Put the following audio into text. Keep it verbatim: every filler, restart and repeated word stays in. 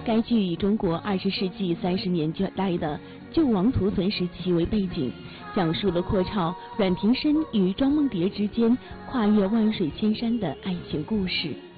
该剧以中国二十世纪三十年代的救亡图存时期为背景，讲述了阔绰阮廷参与庄梦蝶之间跨越万水千山的爱情故事。